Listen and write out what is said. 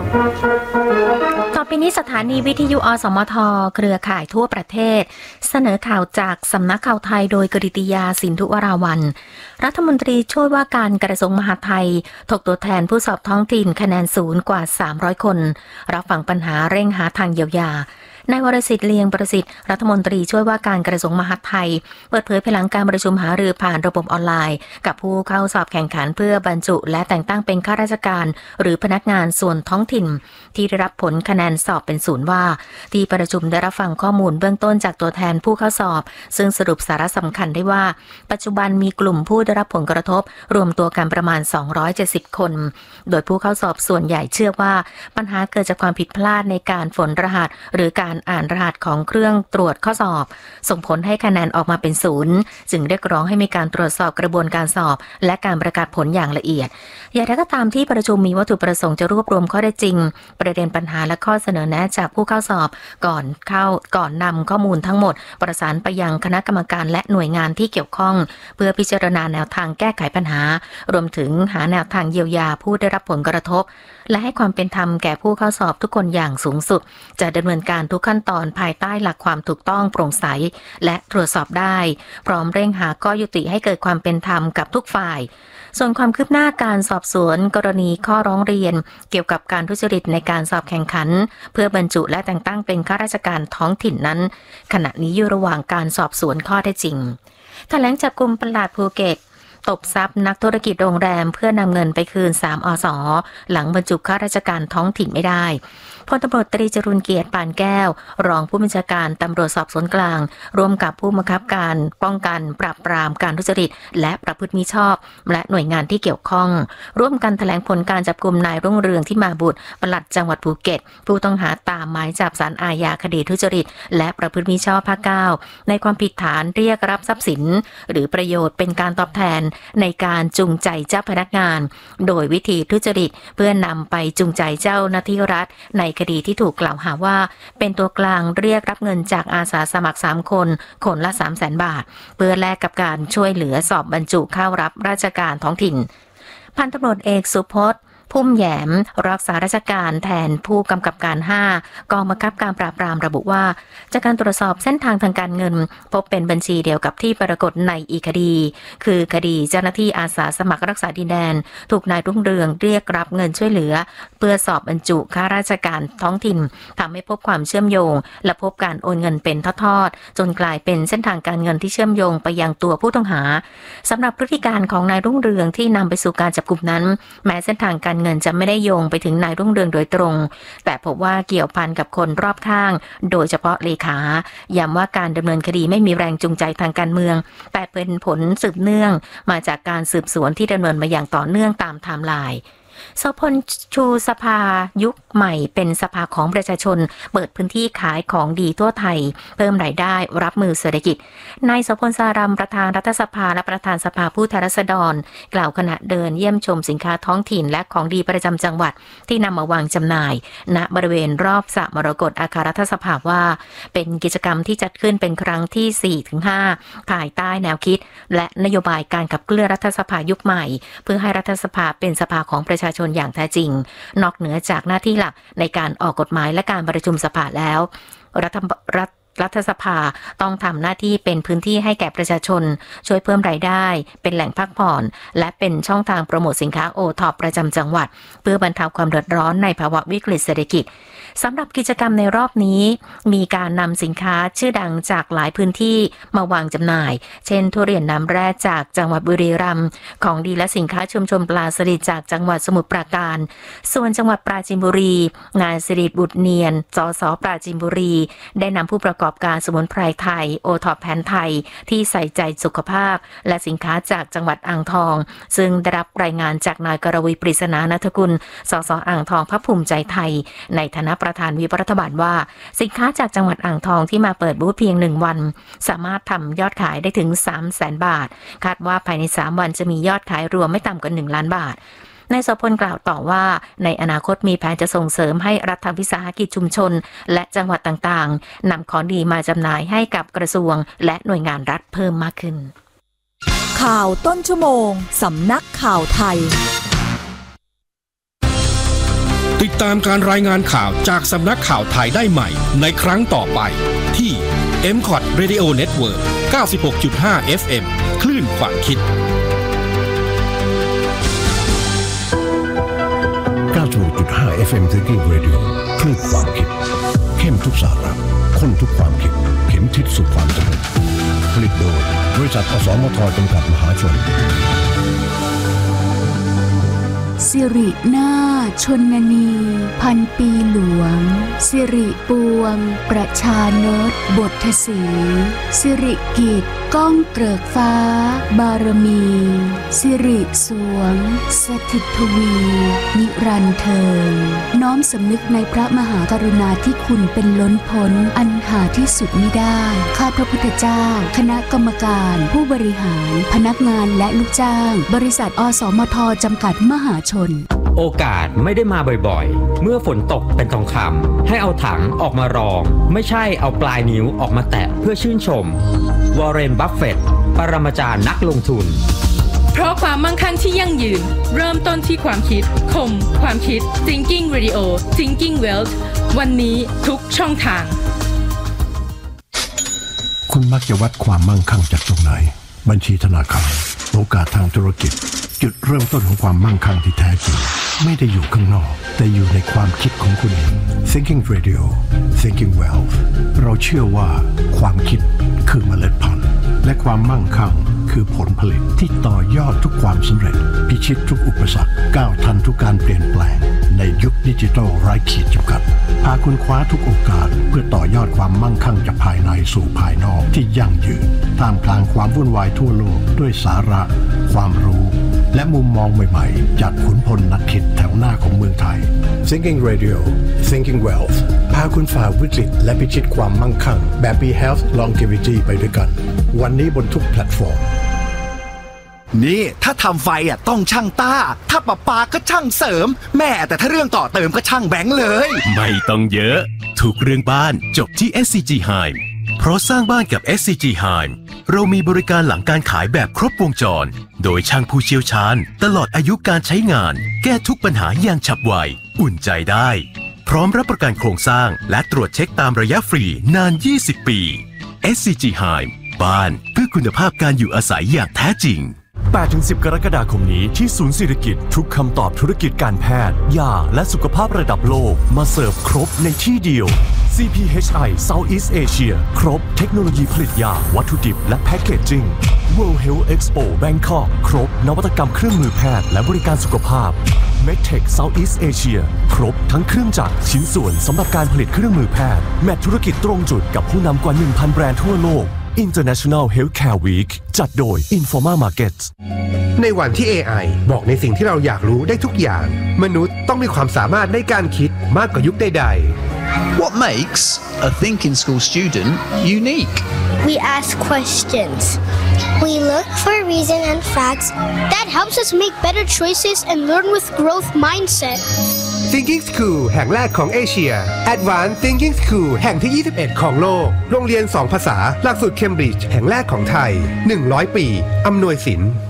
ต่อไปนี้สถานีวิทยุอสมทเครือข่ายทั่วประเทศเสนอข่าวจากสำนักข่าวไทยโดยกฤติยาสินธุวราวัลย์รัฐมนตรีช่วยว่าการกระทรวงมหาดไทยถกตัวแทนผู้สอบท้องถิ่นคะแนนศูนย์กว่า300คนรับฟังปัญหาเร่งหาทางเยียวยานาย วรสิทธิ์ เลียงประสิทธิ์รัฐมนตรีช่วยว่าการกระทรวงมหาดไทยเปิดเผยภายหลังการประชุมหารือผ่านระบบออนไลน์กับผู้เข้าสอบแข่งขันเพื่อบรรจุและแต่งตั้งเป็นข้าราชการหรือพนักงานส่วนท้องถิ่นที่ได้รับผลคะแนนสอบเป็นศูนย์ว่าที่ประชุมได้รับฟังข้อมูลเบื้องต้นจากตัวแทนผู้เข้าสอบซึ่งสรุปสาระสำคัญได้ว่าปัจจุบันมีกลุ่มผู้ได้รับผลกระทบรวมตัวกันประมาณ270คนโดยผู้เข้าสอบส่วนใหญ่เชื่อว่าปัญหาเกิดจากความผิดพลาดในการฝนรหัสหรือการอ่านรหัสของเครื่องตรวจข้อสอบส่งผลให้คะแนนออกมาเป็นศูนย์จึงเรียกร้องให้มีการตรวจสอบกระบวนการสอบและการประกาศผลอย่างละเอียดอย่างไรก็ตามที่ประชุมมีวัตถุประสงค์จะรวบรวมข้อได้จริงประเด็นปัญหาและข้อเสนอแนะจากผู้เข้าสอบก่อนนำข้อมูลทั้งหมดประสานไปยังคณะกรรมการและหน่วยงานที่เกี่ยวข้องเพื่อพิจารณาแนวทางแก้ไขปัญหารวมถึงหาแนวทางเยียวยาผู้ได้รับผลกระทบและให้ความเป็นธรรมแก่ผู้เข้าสอบทุกคนอย่างสูงสุดจะดำเนินการทุกขั้นตอนภายใต้หลักความถูกต้องโปร่งใสและตรวจสอบได้พร้อมเร่งหาข้อยุติให้เกิดความเป็นธรรมกับทุกฝ่ายส่วนความคืบหน้าการสอบสวนกรณีข้อร้องเรียนเกี่ยวกับการทุจริตในการสอบแข่งขันเพื่อบรรจุและแต่งตั้งเป็นข้าราชการท้องถิ่นนั้นขณะนี้อยู่ระหว่างการสอบสวนข้อเท็จจริงแถลงจับกุมปลัดภูเก็ตตบทรัพย์นักธุรกิจโรงแรมเพื่อนำเงินไปคืน3 อส.หลังบรรจุข้าราชการท้องถิ่นไม่ได้พลตำรวจตรีจรุลเกียรติปานแก้วรองผู้บัญชาการตำรวจสอบสวนกลางร่วมกับผู้บังคับการป้องกันปราบปรามการทุจริตและประพฤติมิชอบและหน่วยงานที่เกี่ยวข้องร่วมกันแถลงผลการจับกุมนายรุ่งเรืองที่มาบุตรปลัดจังหวัดภูเก็ตผู้ต้องหาตามหมายจับศาลอาญาคดีทุจริตและประพฤติมิชอบภาค 9ในความผิดฐานเรียกรับทรัพย์สินหรือประโยชน์เป็นการตอบแทนในการจูงใจเจ้าพนักงานโดยวิธีทุจริตเพื่อนำไปจูงใจเจ้าหน้าที่รัฐในคดีที่ถูกกล่าวหาว่าเป็นตัวกลางเรียกรับเงินจากอาสาสมัคร3 คนคนละ 300,000 บาทเพื่อแลกกับการช่วยเหลือสอบบรรจุเข้ารับราชการท้องถิ่นพันตำรวจเอกสุพจน์พุ่มแหยมรักษาราชการแทนผู้กำกับการ5กองบังคับการปราบปรามระบุว่าจากการตรวจสอบเส้นทางทางการเงินพบเป็นบัญชีเดียวกับที่ปรากฏในอีกคดีคือคดีเจ้าหน้าที่อาสาสมัครรักษาดินแดนถูกนายรุ่งเรืองเรียกรับเงินช่วยเหลือเพื่อสอบบรรจุข้าราชการท้องถิ่นทำให้พบความเชื่อมโยงและพบการโอนเงินเป็นทอดๆจนกลายเป็นเส้นทางการเงินที่เชื่อมโยงไปยังตัวผู้ต้องหาสำหรับพฤติการของนายรุ่งเรืองที่นำไปสู่การจับกุมนั้นแม้เส้นทางการเงินจะไม่ได้โยงไปถึงนายรุ่งเรืองโดยตรงแต่พบว่าเกี่ยวพันกับคนรอบข้างโดยเฉพาะเลขาย้ำว่าการดำเนินคดีไม่มีแรงจูงใจทางการเมืองแต่เป็นผลสืบเนื่องมาจากการสืบสวนที่ดำเนินมาอย่างต่อเนื่องตามไทม์ไลน์โสพลชูสภายุคใหม่เป็นสภาของประชาชนเปิดพื้นที่ขายของดีทั่วไทยเพิ่มรายได้รับมือเศรษฐกิจนายโสพลสารัมประธานรัฐสภาและประธานสภาผู้แทนราษฎรกล่าวขณะเดินเยี่ยมชมสินค้าท้องถิ่นและของดีประจำจังหวัดที่นำมาวางจำหน่ายณบริเวณรอบสระมรกตอาคารรัฐสภาว่าเป็นกิจกรรมที่จัดขึ้นเป็นครั้งที่ 4-5 ภายใต้แนวคิดและนโยบายการขับเคลื่อนรัฐสภายุคใหม่เพื่อให้รัฐสภาเป็นสภาของประชาชนอย่างแท้จริงนอกเหนือจากหน้าที่หลักในการออกกฎหมายและการประชุมสภาแล้วรัฐสภาต้องทำหน้าที่เป็นพื้นที่ให้แก่ประชาชนช่วยเพิ่มรายได้เป็นแหล่งพักผ่อนและเป็นช่องทางโปรโมทสินค้าโอท็อปประจำจังหวัดเพื่อบรรเทาความเดือดร้อนในภาวะวิกฤตเศรษฐกิจสำหรับกิจกรรมในรอบนี้มีการนำสินค้าชื่อดังจากหลายพื้นที่มาวางจำหน่ายเช่นทุเรียนน้ำแร่จากจังหวัดบุรีรัมย์ของดีและสินค้าชุมชนปลาสลิดจากจังหวัดสมุทรปราการส่วนจังหวัดปราจีนบุรีนายสิริบุตรเนียนสสปราจีนบุรีได้นำผู้ประกอบการสมุนไพรไทยโอท็อปแผนไทยที่ใส่ใจสุขภาพและสินค้าจากจังหวัดอ่างทองซึ่งได้รับรายงานจากนายกรวีปริศนานัฐกุลสสอ่างทองพรรคภูมิใจไทยในฐานะประธานวิปรัฐบาลว่าสินค้าจากจังหวัดอ่างทองที่มาเปิดบูธเพียง1 วันสามารถทำยอดขายได้ถึง 300,000 บาทคาดว่าภายใน3 วันจะมียอดขายรวมไม่ต่ำกว่า1 ล้านบาทนายโสพลกล่าวต่อว่าในอนาคตมีแผนจะส่งเสริมให้รัฐวิสาหกิจชุมชนและจังหวัดต่างๆนำของดีมาจำหน่ายให้กับกระทรวงและหน่วยงานรัฐเพิ่มมากขึ้นข่าวต้นชั่วโมงสำนักข่าวไทยติดตามการรายงานข่าวจากสำนักข่าวไทยได้ใหม่ในครั้งต่อไปที่ MCOT Radio Network 96.5 FM คลื่นความคิด 96.5 FM Thinking Radio คลื่นความคิดเข้มทุกสาระข้นทุกความคิดเข็มทิศสู่ความสำเร็จผลิตโดยบริษัทอสมทจำกัดมหาชนสิรินาถชนนีพันปีหลวงสิริปวงประชานตบทสีสิริกิจก้องเกริกฟ้าบารมีสิริสวงสถิตทวีนิรันดร์เทิงน้อมสำนึกในพระมหากรุณาธิคุณเป็นล้นพ้นอันหาที่สุดมิได้ข้าพระพุทธเจ้าคณะกรรมการผู้บริหารพนักงานและลูกจ้างบริษัทอสมทจำกัดมหาชนโอกาสไม่ได้มาบ่อยๆเมื่อฝนตกเป็นทองคำให้เอาถังออกมารองไม่ใช่เอาปลายนิ้วออกมาแตะเพื่อชื่นชมวอร์เรน บัฟเฟตต์ปรมาจารย์นักลงทุนเพราะความมั่งคั่งที่ยั่งยืนเริ่มต้นที่ความคิดคมความคิด Thinking Radio Thinking Wealth วันนี้ทุกช่องทางคุณมักจะวัดความมั่งคั่งจากตรงไหนบัญชีธนาคารโอกาสทางธุรกิจจุดเริ่มต้นของความมั่งคั่งที่แท้จริงไม่ได้อยู่ข้างนอกแต่อยู่ในความคิดของคุณเอง Thinking Radio Thinking Wealth เราเชื่อว่าความคิดคือเมล็ดพันธุ์และความมั่งคั่งคือผลผลิตที่ต่อยอดทุกความสำเร็จพิชิตทุกอุปสรรคก้าวทันทุกการเปลี่ยนแปลงในยุคดิจิทัลไร้ขีดจำกัดพาคุณคว้าทุกโอกาสเพื่อต่อยอดความมั่งคั่งจากภายในสู่ภายนอกที่ยั่งยืนท่ามกลางความวุ่นวายทั่วโลกด้วยสาระความรู้และมุมมองใหม่ๆจากขุนพลนักคิดแถวหน้าของเมืองไทย Thinking Radio Thinking Wealth พาคุณฝ่าวิกฤตและพิชิตความมั่งคั่งแบบ Be Health Longevity ไปด้วยกันวันนี้บนทุกแพลตฟอร์มนี่ถ้าทำไฟต้องช่างต้าถ้าประปาก็ช่างเสริมแม่แต่ถ้าเรื่องต่อเติมก็ช่างแบงค์เลยไม่ต้องเยอะทุกเรื่องบ้านจบที่ SCG Heim เพราะสร้างบ้านกับ SCG Heim เรามีบริการหลังการขายแบบครบวงจรโดยช่างผู้เชี่ยวชาญตลอดอายุการใช้งานแก้ทุกปัญหาอย่างฉับไวอุ่นใจได้พร้อมรับประกันโครงสร้างและตรวจเช็คตามระยะฟรีนาน20 ปี SCG Heim บ้านเพื่อคุณภาพการอยู่อาศัยอย่างแท้จริง 8-10 กรกฎาคมนี้ที่ศูนย์เศรษฐกิจทุกคำตอบธุรกิจการแพทย์ยาและสุขภาพระดับโลกมาเสิร์ฟครบในที่เดียว CPHI Southeast Asia ครบเทคโนโลยีผลิตยาวัตถุดิบและแพคเกจจิ้ง World Health Expo Bangkok ครบนวัตกรรมเครื่องมือแพทย์และบริการสุขภาพ MedTech Southeast Asia ครบทั้งเครื่องจักรชิ้นส่วนสำหรับการผลิตเครื่องมือแพทย์แมทธุรกิจตรงจุดกับผู้นำกว่า 1,000 แบรนด์ทั่วโลกInternational Healthcare Week จัดโดย Informa Markets ในวันที่ AI บอกในสิ่งที่เราอยากรู้ได้ทุกอย่างมนุษย์ต้องมีความสามารถในการคิดมากกว่ายุคใดๆ What makes a thinking school student unique? We ask questions. We look for reason and facts that helps us make better choices and learn with growth mindset. Thinking School แห่งแรกของเอเชีย Advanced Thinking School แห่งที่ 21 ของโลกโรงเรียน2 ภาษาหลักสูตรเคมบริดจ์แห่งแรกของไทย100 ปีอำนวยสิน